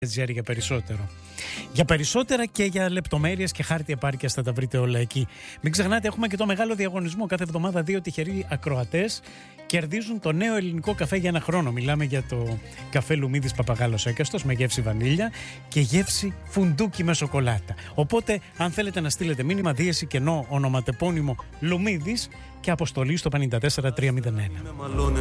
για περισσότερο. Για περισσότερα και για λεπτομέρειες και χάρτη επάρκειας θα τα βρείτε όλα εκεί. Μην ξεχνάτε, έχουμε και το μεγάλο διαγωνισμό. Κάθε εβδομάδα 2 τυχεροί ακροατές κερδίζουν το νέο ελληνικό καφέ για 1 χρόνο. Μιλάμε για το καφέ Λουμίδης Παπαγάλος Έκαστος με γεύση βανίλια και γεύση φουντούκι με σοκολάτα. Οπότε, αν θέλετε να στείλετε μήνυμα, δίεση κενό ονοματεπώνυμο Λουμίδης και αποστολή στο 54301.